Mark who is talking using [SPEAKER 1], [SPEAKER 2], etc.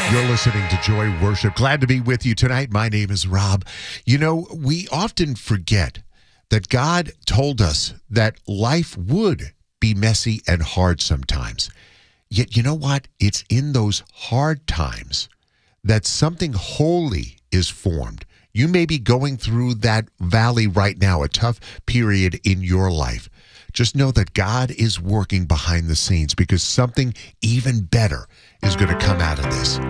[SPEAKER 1] You're listening to Joy Worship. Glad to be with you tonight. My name is Rob. You know, we often forget that God told us that life would be messy and hard sometimes. Yet, you know what? It's in those hard times that something holy is formed. You may be going through that valley right now, a tough period in your life. Just know that God is working behind the scenes because something even better is going to come out of this.